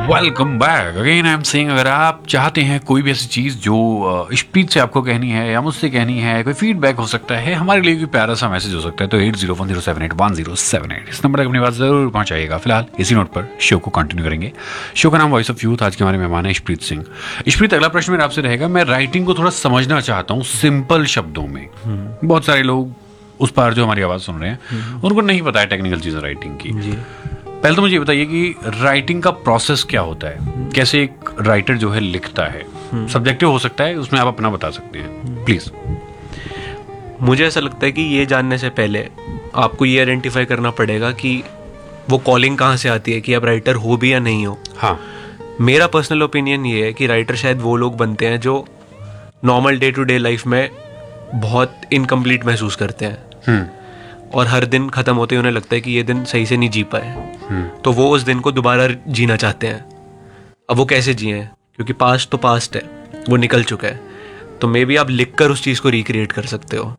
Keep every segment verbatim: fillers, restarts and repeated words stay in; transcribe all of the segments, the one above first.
Welcome back again. I am saying, अगर आप चाहते हैं कोई भी ऐसी चीज़ जो स्पीच से आपको कहनी है या मुझसे कहनी है, कोई फीडबैक हो सकता है, हमारे लिए कोई प्यारा सा मैसेज हो सकता है, तो eight zero one zero seven eight one zero seven eight इस नंबर तक अपनी बात जरूर पहुंचाइएगा। फिलहाल इसी नोट पर शो को कंटिन्यू करेंगे। शो का नाम वॉइस ऑफ यूथ। आज के हमारे मेहमान है इशप्रीत सिंह। इशप्रीत, अगला प्रश्न मेरा आपसे रहेगा, मैं राइटिंग को थोड़ा समझना चाहता हूँ सिंपल शब्दों में। बहुत सारे लोग उस पार जो हमारी आवाज़ सुन रहे हैं उनको नहीं पता है टेक्निकल चीज़ें राइटिंग की। पहले तो मुझे ये बताइए कि राइटिंग का प्रोसेस क्या होता है, कैसे एक राइटर जो है लिखता है। सब्जेक्टिव हो सकता है, उसमें आप अपना बता सकते हैं प्लीज। मुझे ऐसा लगता है कि ये जानने से पहले आपको ये आइडेंटिफाई करना पड़ेगा कि वो कॉलिंग कहाँ से आती है, कि आप राइटर हो भी या नहीं हो। हाँ, मेरा पर्सनल ओपिनियन ये है कि राइटर शायद वो लोग बनते हैं जो normal day to day life में बहुत इनकम्प्लीट महसूस करते हैं और हर दिन खत्म होते ही उन्हें लगता है कि ये दिन सही से नहीं जी पाए, तो वो उस दिन को दोबारा जीना चाहते हैं। अब वो कैसे जिए, क्योंकि पास्ट तो पास्ट है, वो निकल चुका है। तो मे बी आप लिखकर उस चीज़ को रिक्रिएट कर सकते हो।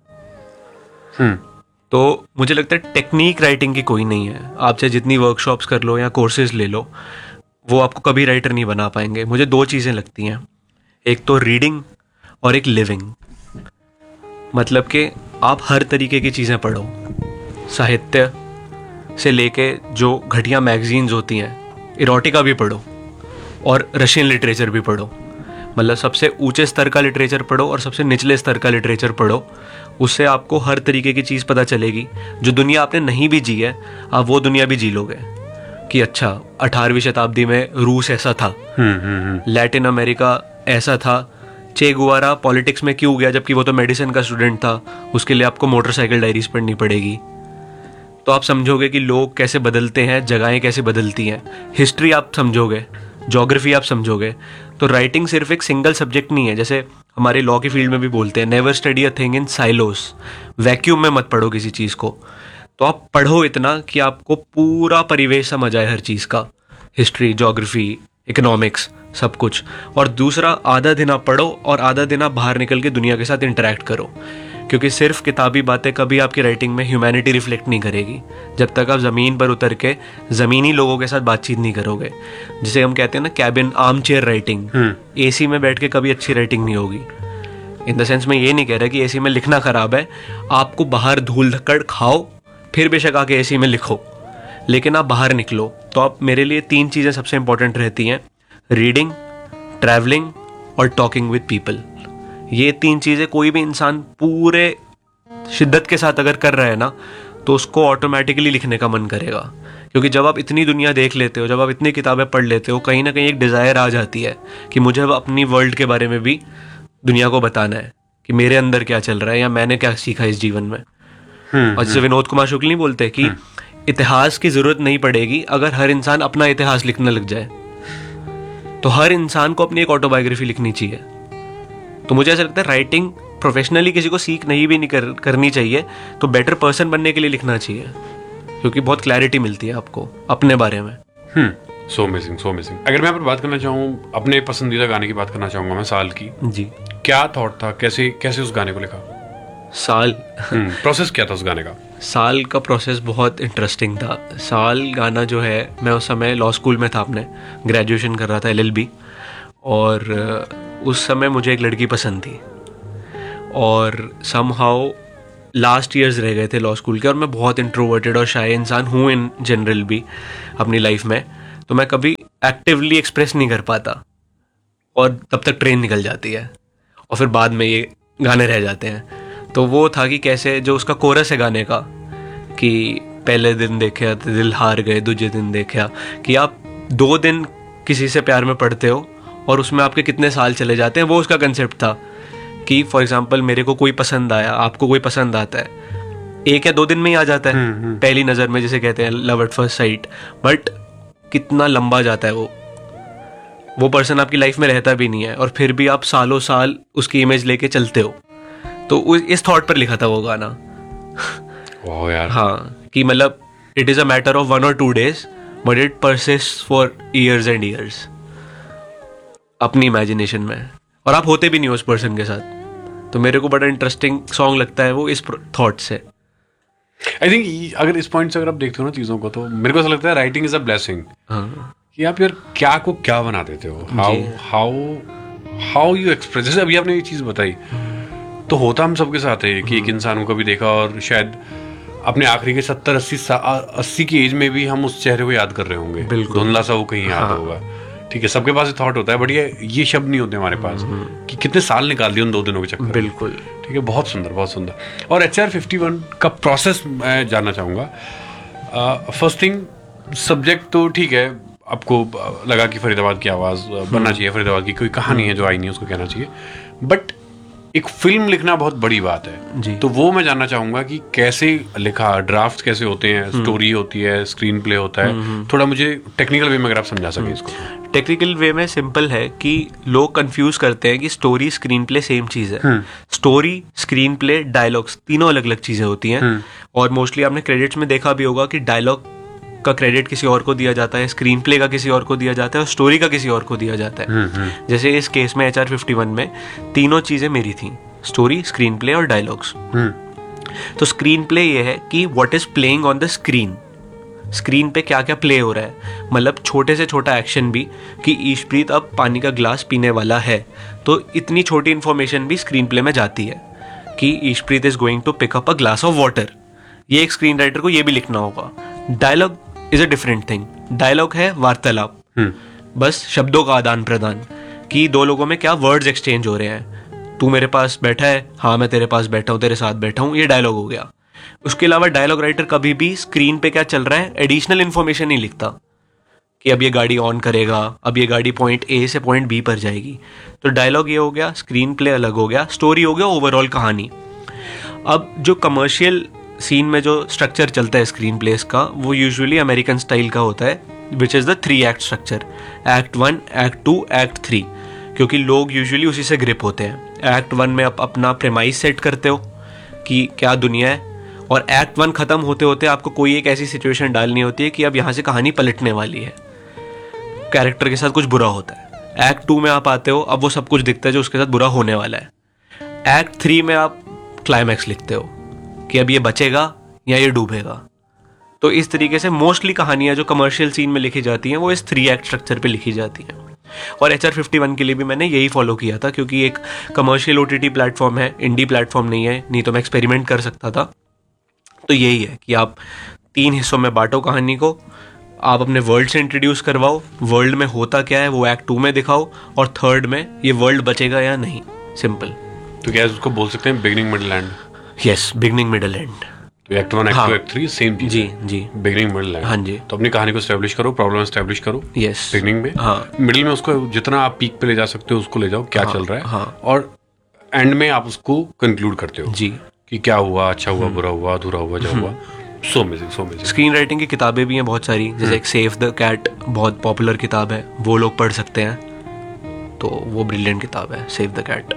तो मुझे लगता है टेक्निक राइटिंग की कोई नहीं है। आप चाहे जितनी वर्कशॉप्स कर लो या कोर्सेज ले लो, वो आपको कभी राइटर नहीं बना पाएंगे। मुझे दो चीज़ें लगती हैं, एक तो रीडिंग और एक लिविंग। मतलब कि आप हर तरीके की चीज़ें पढ़ो, साहित्य से लेके जो घटिया मैगजीन्स होती हैं, इरोटिका भी पढ़ो और रशियन लिटरेचर भी पढ़ो। मतलब सबसे ऊंचे स्तर का लिटरेचर पढ़ो और सबसे निचले स्तर का लिटरेचर पढ़ो। उससे आपको हर तरीके की चीज़ पता चलेगी। जो दुनिया आपने नहीं भी जी है, आप वो दुनिया भी जी लोगे कि अच्छा, अठारहवीं शताब्दी में रूस ऐसा था, लैटिन अमेरिका ऐसा था, चे गुवारा पॉलिटिक्स में क्यों गया जबकि वो तो मेडिसिन का स्टूडेंट था, उसके लिए आपको मोटरसाइकिल डायरीज पढ़नी पड़ेगी। तो आप समझोगे कि लोग कैसे बदलते हैं, जगहें कैसे बदलती हैं, हिस्ट्री आप समझोगे, ज्योग्राफी आप समझोगे। तो राइटिंग सिर्फ एक सिंगल सब्जेक्ट नहीं है। जैसे हमारे लॉ की फील्ड में भी बोलते हैं, never study a thing in silos. Vacuum में मत पढ़ो किसी चीज़ को। तो आप पढ़ो इतना कि आपको पूरा परिवेश समझ आए हर चीज़ का, हिस्ट्री, ज्योग्राफी, इकोनॉमिक्स, सब कुछ। और दूसरा, आधा दिन आप पढ़ो और आधा दिन आप बाहर निकल के दुनिया के साथ इंटरेक्ट करो, क्योंकि सिर्फ किताबी बातें कभी आपकी राइटिंग में ह्यूमैनिटी रिफ्लेक्ट नहीं करेगी जब तक आप ज़मीन पर उतर के ज़मीनी लोगों के साथ बातचीत नहीं करोगे। जिसे हम कहते हैं ना cabin arm chair writing. AC में बैठ के कभी अच्छी राइटिंग नहीं होगी। इन द सेंस मैं ये नहीं कह रहा कि एसी में लिखना ख़राब है। आपको बाहर धूल धक्कड़ खाओ, फिर बेशक आके एसी में लिखो, लेकिन आप बाहर निकलो। तो आप, मेरे लिए तीन चीज़ें सबसे इंपॉर्टेंट रहती हैं, रीडिंग, ट्रैवलिंग और टॉकिंग विद पीपल। ये तीन चीज़ें कोई भी इंसान पूरे शिद्दत के साथ अगर कर रहा है ना, तो उसको ऑटोमेटिकली लिखने का मन करेगा। क्योंकि जब आप इतनी दुनिया देख लेते हो, जब आप इतनी किताबें पढ़ लेते हो, कहीं ना कहीं एक डिज़ायर आ जाती है कि मुझे अब अपनी वर्ल्ड के बारे में भी दुनिया को बताना है कि मेरे अंदर क्या चल रहा है या मैंने क्या सीखा इस जीवन में। और जैसे विनोद कुमार शुक्ल नहीं बोलते कि इतिहास की ज़रूरत नहीं पड़ेगी अगर हर इंसान अपना इतिहास लिखने लग जाए। तो हर इंसान को अपनी एक ऑटोबायोग्राफी लिखनी चाहिए। तो मुझे ऐसा लगता है राइटिंग प्रोफेशनली किसी को सीख नहीं भी नहीं कर, करनी चाहिए, तो बेटर पर्सन बनने के लिए लिखना चाहिए, क्योंकि बहुत क्लैरिटी मिलती है आपको अपने बारे में। हम्म सो अमेजिंग, सो अमेजिंग। अगर मैं बात करना चाहूँ, अपने पसंदीदा गाने की बात करना चाहूँगा मैं, साल की जी, क्या थॉट था, कैसे कैसे उस गाने को लिखा? साल प्रोसेस क्या था उस गाने का? साल का प्रोसेस बहुत इंटरेस्टिंग था। साल गाना जो है, मैं उस समय लॉ स्कूल में था, अपने ग्रेजुएशन कर रहा था एल एल बी, और उस समय मुझे एक लड़की पसंद थी और समहाउ लास्ट ईयर्स रह गए थे लॉ स्कूल के, और मैं बहुत इंट्रोवर्टेड और शाय इंसान हूँ इन जनरल भी अपनी लाइफ में। तो मैं कभी एक्टिवली एक्सप्रेस नहीं कर पाता और तब तक ट्रेन निकल जाती है और फिर बाद में ये गाने रह जाते हैं। तो वो था कि कैसे जो उसका कोरस है गाने का, कि पहले दिन देखा तो दिल हार गए, दूसरे दिन देखा, कि आप दो दिन किसी से प्यार में पड़ते हो और उसमें आपके कितने साल चले जाते हैं। वो उसका कंसेप्ट था कि फॉर एग्जांपल मेरे को कोई पसंद आया, आपको कोई पसंद आता है, एक या दो दिन में ही आ जाता है, पहली नज़र में, जिसे कहते हैं love at first sight. But कितना लंबा जाता है वो वो पर्सन आपकी लाइफ में रहता भी नहीं है, और फिर भी आप सालों साल उसकी इमेज लेके चलते हो। तो इस थॉट पर लिखा था वो गाना। वाह यार। हाँ, कि मतलब it is a matter of one और two days but it persist for years and years अपनी इमेजिनेशन में, और आप होते भी नहीं हो उस पर्सन के साथ। तो मेरे को बड़ा इंटरेस्टिंग सॉन्ग लगता है वो इस थॉट से। आई थिंक अगर इस पॉइंट से अगर आप देखते हो ना चीज़ों को, तो मेरे को ऐसा लगता है राइटिंग इज अ ब्लेसिंग। कि आप यार क्या को क्या बना देते हो, how how how you express. जैसे अभी आपने ये चीज़ बताई, तो होता हम सबके साथ है कि एक इंसान को कभी देखा और शायद अपने आखिरी के सत्तर अस्सी अस्सी की एज में भी हम उस चेहरे को याद कर रहे होंगे, धुंधला सा वो कहीं याद हाँ। होगा, ठीक है, सबके पास थॉट होता है, बट ये ये शब्द नहीं होते हमारे पास कि कितने साल निकाल दिए उन दो दिनों के चक्कर। बिल्कुल, ठीक है, बहुत सुंदर, बहुत सुंदर। और एच आर फिफ्टी वन का प्रोसेस मैं जानना चाहूँगा। फर्स्ट थिंग, सब्जेक्ट तो ठीक है, आपको लगा कि फरीदाबाद की आवाज़ बनना चाहिए, फरीदाबाद की कोई कहानी है जो आई नहीं उसको कहना चाहिए, बट एक फिल्म लिखना बहुत बड़ी बात है जी। तो वो मैं जानना चाहूंगा कि कैसे लिखा, ड्राफ्ट कैसे होते हैं, स्टोरी होती है, स्क्रीन प्ले होता है, थोड़ा मुझे टेक्निकल वे में अगर आप समझा सकें इसको। टेक्निकल वे में सिंपल है कि लोग कंफ्यूज करते हैं कि स्टोरी स्क्रीन प्ले सेम चीज है। स्टोरी, स्क्रीन प्ले, डायलॉग्स तीनों अलग अलग चीजें होती हैं, और मोस्टली आपने क्रेडिट्स में देखा भी होगा कि डायलॉग का क्रेडिट किसी और को दिया जाता है, स्क्रीन प्ले का किसी और को दिया जाता है, और स्टोरी का किसी और को दिया जाता है। जैसे इस केस में एच आर फिफ्टी वन में तीनों चीजें मेरी थी, स्टोरी, स्क्रीन प्ले और डायलॉग्स। तो स्क्रीन प्ले ये है कि what is playing on the screen, screen पे क्या क्या प्ले हो रहा है, मतलब छोटे से छोटा एक्शन भी कि ईशप्रीत अब पानी का ग्लास पीने वाला है, तो इतनी छोटी इंफॉर्मेशन भी स्क्रीन प्ले में जाती है कि ईशप्रीत is going to pick up a glass of water. ये एक स्क्रीन राइटर को ये भी लिखना होगा। Dialogue is a different thing. Dialogue है वार्तालाप, बस शब्दों का आदान प्रदान, कि दो लोगों में क्या वर्ड्स एक्सचेंज हो रहे हैं, तू मेरे पास बैठा है, हाँ मैं तेरे पास बैठा हूँ, तेरे साथ बैठा हूँ, ये डायलॉग हो गया। उसके अलावा डायलॉग राइटर कभी भी स्क्रीन पे क्या चल रहा है एडिशनल इन्फॉर्मेशन नहीं लिखता कि अब ये गाड़ी ऑन करेगा, अब ये गाड़ी पॉइंट ए से पॉइंट बी पर जाएगी। तो डायलॉग ये हो गया, स्क्रीन प्ले अलग हो गया, स्टोरी हो गया, ओवरऑल कहानी। अब जो कमर्शियल सीन में जो स्ट्रक्चर चलता है स्क्रीन प्लेस का, वो यूजुअली अमेरिकन स्टाइल का होता है, which is the three act structure, act one, act to, act three, क्योंकि लोग यूजुअली उसी से ग्रिप होते हैं। एक्ट वन में आप अपना प्रेमाइज सेट करते हो कि क्या दुनिया है, और एक्ट वन खत्म होते होते आपको कोई एक ऐसी सिचुएशन डालनी होती है कि अब यहाँ से कहानी पलटने वाली है, कैरेक्टर के साथ कुछ बुरा होता है। एक्ट टू में आप आते हो, अब वो सब कुछ दिखता है जो उसके साथ बुरा होने वाला है। एक्ट थ्री में आप क्लाइमैक्स लिखते हो कि अब ये बचेगा या ये डूबेगा। तो इस तरीके से मोस्टली कहानियां जो कमर्शियल सीन में लिखी जाती हैं वो इस थ्री एक्ट स्ट्रक्चर पे लिखी जाती हैं। और एच आर फिफ्टी वन के लिए भी मैंने यही फॉलो किया था, क्योंकि एक कमर्शियल ओटीटी प्लेटफॉर्म है, इंडी प्लेटफॉर्म नहीं है, नहीं तो मैं एक्सपेरिमेंट कर सकता था। तो यही है कि आप तीन हिस्सों में बांटो कहानी को, आप अपने वर्ल्ड से इंट्रोड्यूस करवाओ, वर्ल्ड में होता क्या है वो एक्ट टू में दिखाओ, और थर्ड में ये वर्ल्ड बचेगा या नहीं, सिंपल। तो क्या उसको बोल सकते हैं beginning middle and? Yes, beginning middle and. तो act one, act to, act three same चीज। जी जी, बिगिनिंग मिडिल एंड। हाँ जी। तो अपनी कहानी को एस्टैब्लिश करो, प्रॉब्लम एस्टैब्लिश करो। यस, बिगिनिंग में। हाँ, मिडिल में उसको जितना आप पीक पे ले जा सकते हो उसको ले जाओ, क्या हाँ, चल रहा है। हाँ, और एंड में आप उसको कंक्लूड करते हो जी, कि क्या हुआ, अच्छा हुआ, बुरा हुआ, अधूरा हुआ, जो हुआ। So amazing, so amazing. Screen writing की किताबें भी हैं बहुत सारी, जैसे एक सेव द कैट बहुत पॉपुलर किताब है, वो लोग पढ़ सकते हैं, तो वो ब्रिलियंट किताब है सेव द कैट।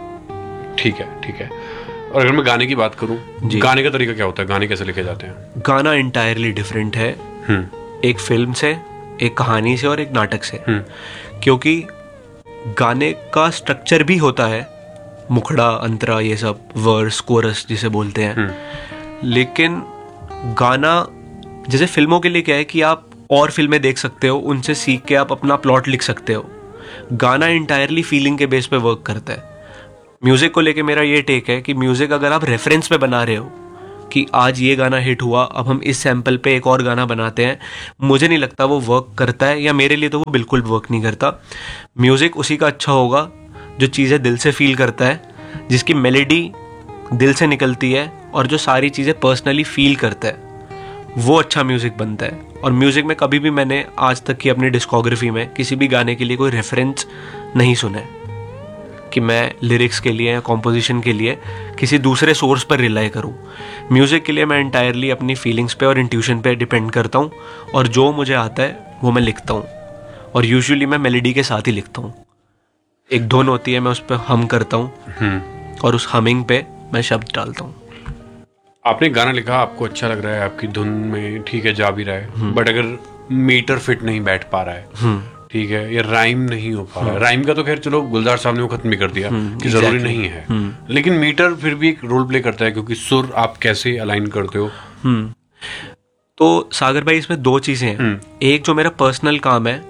ठीक है, ठीक है। और अगर मैं गाने की बात करूं, गाने का तरीका क्या होता है, गाने कैसे लिखे जाते हैं? गाना इंटायरली डिफरेंट है, एक फिल्म से, एक कहानी से और एक नाटक से, क्योंकि गाने का स्ट्रक्चर भी होता है, मुखड़ा, अंतरा, ये सब, वर्स, कोरस जिसे बोलते हैं, लेकिन गाना जैसे फिल्मों के लिए क्या है कि आप और फिल्में देख सकते हो, उनसे सीख के आप अपना प्लॉट लिख सकते हो। गाना इंटायरली फीलिंग के बेस पे वर्क करता है। म्यूजिक को लेके मेरा ये टेक है कि म्यूजिक अगर आप रेफरेंस पे बना रहे हो कि आज ये गाना हिट हुआ, अब हम इस सैंपल पे एक और गाना बनाते हैं, मुझे नहीं लगता वो वर्क करता है, या मेरे लिए तो वो बिल्कुल वर्क नहीं करता। म्यूजिक उसी का अच्छा होगा जो चीज़ें दिल से फील करता है, जिसकी मेलेडी दिल से निकलती है, और जो सारी चीज़ें पर्सनली फील करता है, वो अच्छा म्यूज़िक बनता है। और म्यूज़िक में कभी भी मैंने आज तक की अपनी डिस्कोग्राफी में किसी भी गाने के लिए कोई रेफरेंस नहीं सुना है कि मैं लिरिक्स के लिए या कॉम्पोजिशन के लिए किसी दूसरे सोर्स पर रिलाई करूं। म्यूज़िक के लिए मैं इंटायरली अपनी फीलिंग्स पे और इंट्यूशन पे डिपेंड करता हूं, और जो मुझे आता है वो मैं लिखता हूं, और यूजुअली मैं मेलेडी के साथ ही लिखता हूं। एक धुन होती है, मैं उस पर हम करता हूं, और उस हमिंग पे मैं शब्द डालता हूँ। आपने गाना लिखा, आपको अच्छा लग रहा है, आपकी धुन में ठीक है जा भी रहा है, बट अगर मीटर फिट नहीं बैठ पा रहा है, ठीक है, ये राइम नहीं हो पा रहा है। राइम का तो खैर चलो गुलजार साहब ने वो खत्म भी कर दिया कि जरूरी नहीं है, लेकिन मीटर फिर भी एक रोल प्ले करता है, क्योंकि सुर आप कैसे अलाइन करते हो। तो सागर भाई इसमें दो चीजें हैं। एक जो मेरा पर्सनल काम है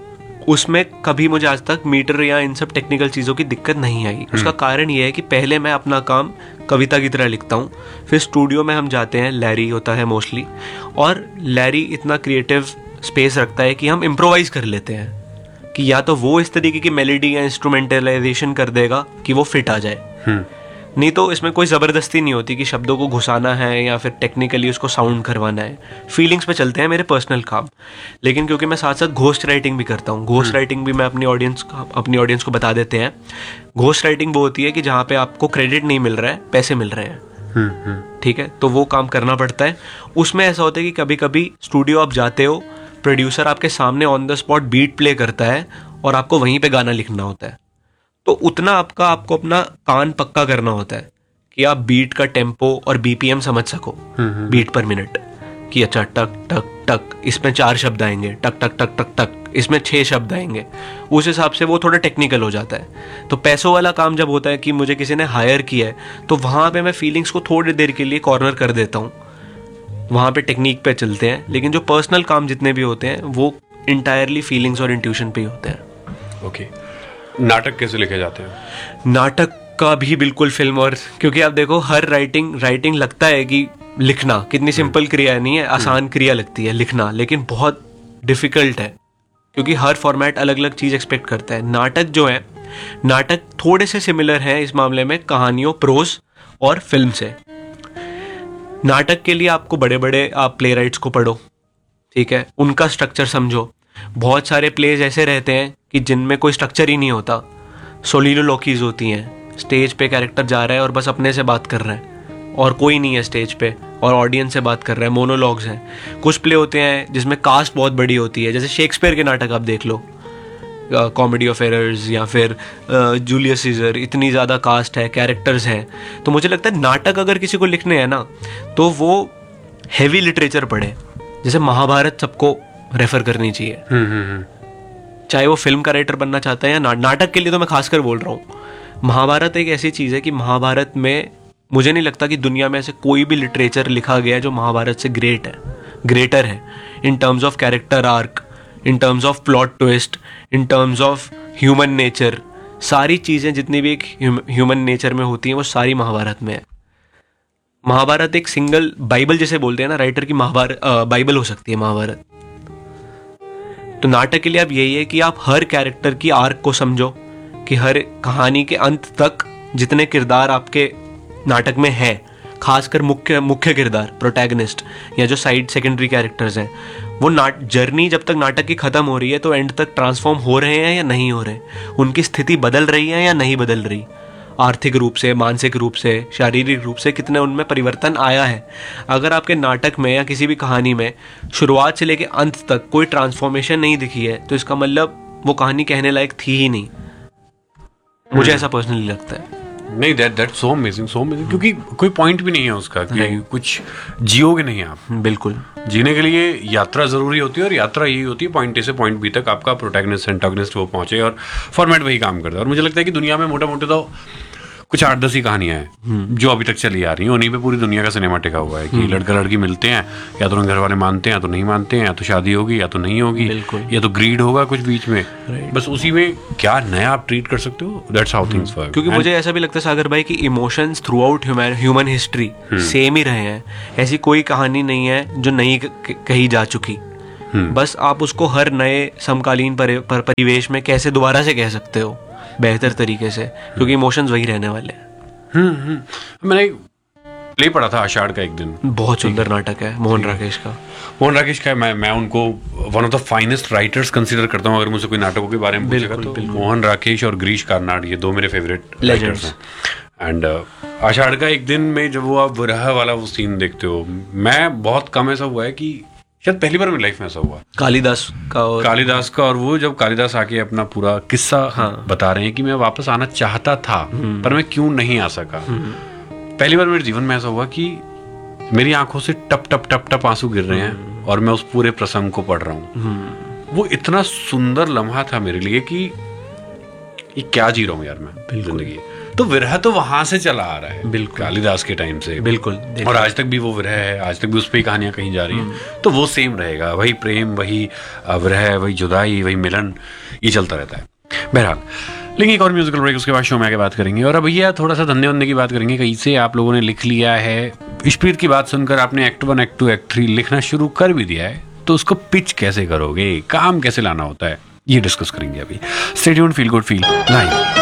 उसमें कभी मुझे आज तक मीटर या इन सब टेक्निकल चीज़ों की दिक्कत नहीं आई। उसका कारण ये है कि पहले मैं अपना काम कविता की तरह लिखता हूँ, फिर स्टूडियो में हम जाते हैं, लैरी होता है मोस्टली, और लैरी इतना क्रिएटिव स्पेस रखता है कि हम इम्प्रोवाइज कर लेते हैं कि या तो वो इस तरीके की मेलोडी या इंस्ट्रूमेंटलाइजेशन कर देगा कि वो फिट आ जाए, नहीं तो इसमें कोई ज़बरदस्ती नहीं होती कि शब्दों को घुसाना है या फिर टेक्निकली उसको साउंड करवाना है। फीलिंग्स पे चलते हैं मेरे पर्सनल काम। लेकिन क्योंकि मैं साथ साथ घोस्ट राइटिंग भी करता हूँ, घोस्ट राइटिंग भी मैं अपनी ऑडियंस अपनी ऑडियंस को बता देते हैं। घोस्ट राइटिंग वो होती है कि जहाँ पे आपको क्रेडिट नहीं मिल रहा है, पैसे मिल रहे हैं, ठीक है, तो वो काम करना पड़ता है। उसमें ऐसा होता है कि कभी कभी स्टूडियो आप जाते हो, प्रोड्यूसर आपके सामने on the spot beat play करता है और आपको वहीं पे गाना लिखना होता है। तो उतना आपका आपको अपना कान पक्का करना होता है कि आप बीट का टेम्पो और बीपीएम समझ सको, बीट पर मिनट, कि अच्छा टक टक टक इसमें चार शब्द आएंगे, टक टक टक टक टक इसमें छह शब्द आएंगे। उस हिसाब से वो थोड़ा टेक्निकल हो जाता है। तो पैसों वाला काम जब होता है कि मुझे किसी ने हायर किया है, तो वहाँ पे मैं फीलिंग्स को थोड़ी देर के लिए कॉर्नर कर देता हूँ, वहाँ पे टेक्निक पे चलते हैं। लेकिन जो पर्सनल काम जितने भी होते हैं वो इंटायरली फीलिंग्स और इंट्यूशन पे ही होते हैं। ओके, नाटक कैसे लिखे जाते हैं? नाटक का भी बिल्कुल फिल्म, और क्योंकि आप देखो हर राइटिंग राइटिंग लगता है कि लिखना कितनी सिंपल क्रिया नहीं है, आसान क्रिया लगती है लिखना, लेकिन बहुत डिफिकल्ट है क्योंकि हर फॉर्मेट अलग अलग चीज़ एक्सपेक्ट करता है। नाटक जो है, नाटक थोड़े से सिमिलर हैं इस मामले में कहानियों, प्रोज और फिल्म से। नाटक के लिए आपको बड़े बड़े आप प्ले राइट्स को पढ़ो, ठीक है, उनका स्ट्रक्चर समझो। बहुत सारे प्लेज ऐसे रहते हैं कि जिनमें कोई स्ट्रक्चर ही नहीं होता, सोलिलोलॉकीज होती हैं, स्टेज पे कैरेक्टर जा रहा है और बस अपने से बात कर रहा है और कोई नहीं है स्टेज पे और ऑडियंस से बात कर रहा है, मोनोलॉग्स हैं। कुछ प्ले होते हैं जिसमें कास्ट बहुत बड़ी होती है, जैसे शेक्सपियर के नाटक आप देख लो, कॉमेडी ऑफ एरर्स या फिर जूलियस सीजर, इतनी ज़्यादा कास्ट है, कैरेक्टर्स हैं। तो मुझे लगता है नाटक अगर किसी को लिखने हैं ना, तो वो हैवी लिटरेचर पढ़े। जैसे महाभारत सबको रेफर करनी चाहिए, चाहे वो फिल्म का राइटर बनना चाहता है या ना, नाटक के लिए तो मैं खासकर बोल रहा हूँ। महाभारत एक ऐसी चीज़ है कि महाभारत में मुझे नहीं लगता कि दुनिया में ऐसे कोई भी लिटरेचर लिखा गया है जो महाभारत से ग्रेट है, ग्रेटर है, in terms of character arc, in terms of plot twist, in terms of human nature. सारी चीज़ें जितनी भी एक ह्यूमन नेचर में होती हैं वो सारी महाभारत में है। महाभारत एक सिंगल बाइबल जैसे बोलते हैं ना, राइटर की महाभारत बाइबल हो सकती है महाभारत। तो नाटक के लिए अब यही है कि आप हर कैरेक्टर की आर्क को समझो, कि हर कहानी के अंत तक जितने किरदार आपके नाटक में है, खासकर मुख्य मुख्य किरदार, प्रोटैगनिस्ट या जो साइड सेकेंडरी कैरेक्टर्स हैं, वो नाट जर्नी जब तक नाटक की खत्म हो रही है तो एंड तक ट्रांसफॉर्म हो रहे हैं या नहीं हो रहे, उनकी स्थिति बदल रही है या नहीं बदल रही, आर्थिक रूप से, मानसिक रूप से, शारीरिक रूप से कितने उनमें परिवर्तन आया है। अगर आपके नाटक में या किसी भी कहानी में शुरुआत से लेकर अंत तक कोई ट्रांसफॉर्मेशन नहीं दिखी है, तो इसका मतलब वो कहानी कहने लायक थी ही नहीं। मुझे ऐसा पर्सनली लगता है। नहीं, that that so amazing, so amazing, क्योंकि कोई पॉइंट भी नहीं है उसका कि कुछ जियोगे नहीं आप। बिल्कुल, जीने के लिए यात्रा जरूरी होती है और यात्रा यही होती है पॉइंट ए से पॉइंट बी तक आपका प्रोटैगनिस्ट एंटागनिस्ट वो पहुंचे, और फॉर्मेट वही काम करता है। और मुझे लगता है कि दुनिया में मोटा मोटे तो कुछ आठ दस ही कहानियां हैं जो अभी तक चली आ रही हैं, उन्हीं पे पूरी दुनिया का सिनेमा टिका हुआ है कि लड़का लड़की मिलते हैं, या तो घर वाले मानते हैं या तो नहीं मानते हैं, या तो शादी होगी या तो नहीं होगी, या तो ग्रीड होगा कुछ बीच में, बस उसी में क्या नया आप ट्रीट कर सकते हो। That's how things work. क्योंकि मुझे ऐसा भी लगता है सागर भाई कि emotions through out human history same ही रहे हैं। ऐसी कोई कहानी नहीं है जो नहीं कही जा चुकी, बस आप उसको हर नए समकालीन परिवेश में कैसे दोबारा से कह सकते हो बेहतर तरीके से, क्योंकि इमोशंस वही रहने वाले हैं। हम्म हम्म मैंने प्ले पढ़ा था आषाढ़ का एक दिन, बहुत सुंदर नाटक है मोहन राकेश का। मोहन राकेश का मैं मैं उनको one of the finest writers consider करता हूँ। अगर मुझसे कोई नाटकों के बारे में पूछेगा तो मोहन राकेश और गिरीश कार्नाड, ये दो मेरे फेवरेट राइटर्स हैं। एंड आषाढ़ का एक दिन में जब वो आप विरह वाला वो सीन देखते हो, मैं बहुत कम ऐसा हुआ है कि शायद पहली बार मेरी लाइफ में ऐसा हुआ, कालिदास का और कालिदास का और वो जब कालिदास आके अपना पूरा किस्सा हाँ। बता रहे हैं कि मैं वापस आना चाहता था पर मैं क्यों नहीं आ सका। पहली बार मेरे जीवन में ऐसा हुआ कि मेरी आंखों से टप टप टप टप आंसू गिर रहे हैं और मैं उस पूरे प्रसंग को पढ़ रहा हूँ। वो इतना सुंदर लम्हा था मेरे लिए कि ये क्या जी रहा हूँ यार मैं जिंदगी। तो विरह तो वहां से चला आ रहा है, बिल्कुल कालिदास के टाइम से, बिल्कुल, और आज तक भी वो विरह है, आज तक भी उस पर ही कहानियां कहीं जा रही हैं। तो वो सेम रहेगा, वही प्रेम, वही विरह, वही जुदाई, वही मिलन, ये चलता रहता है। बहरहाल लेंगे एक और म्यूजिकल ब्रेक, उसके बाद शो में आगे बात करेंगे। और अब भैया थोड़ा सा धंधे वंधे की बात करेंगे। कहीं से आप लोगों ने लिख लिया है, इशप्रीत की बात सुनकर आपने act one act to act three लिखना शुरू कर भी दिया है, तो उसको पिच कैसे करोगे, काम कैसे लाना होता है, ये डिस्कस करेंगे अभी। Stay tuned, feel good feel live.